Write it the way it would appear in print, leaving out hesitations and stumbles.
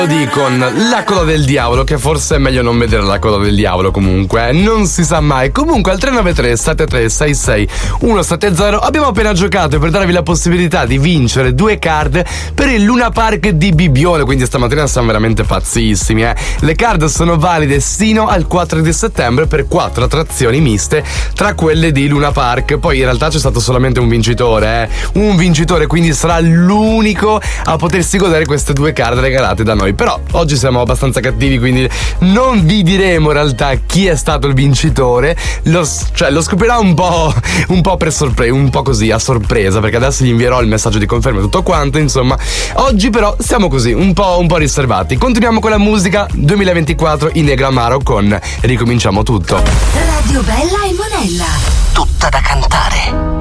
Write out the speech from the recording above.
Con la coda del diavolo, che forse è meglio non vedere la coda del diavolo, comunque non si sa mai. Comunque al 393 7366 170 abbiamo appena giocato per darvi la possibilità di vincere 2 card per il Luna Park di Bibbione, quindi stamattina siamo veramente pazzissimi, Le card sono valide sino al 4 di settembre per 4 attrazioni miste tra quelle di Luna Park. Poi in realtà c'è stato solamente un vincitore, quindi sarà l'unico a potersi godere queste 2 card regalate da noi. Però oggi siamo abbastanza cattivi, quindi non vi diremo in realtà chi è stato il vincitore. Lo scoprirà un po' per sorpresa, un po' così a sorpresa, perché adesso gli invierò il messaggio di conferma e tutto quanto. Insomma, oggi però siamo così un po' riservati. Continuiamo con la musica 2024 in Negramaro con Ricominciamo tutto. Radio Bella e Monella, tutta da cantare.